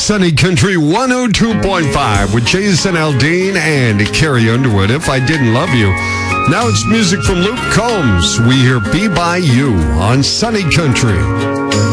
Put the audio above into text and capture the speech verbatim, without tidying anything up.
Sunny Country one oh two point five with Jason Aldean and Carrie Underwood, If I Didn't Love You. Now it's music from Luke Combs. We hear Be By You on Sunny Country.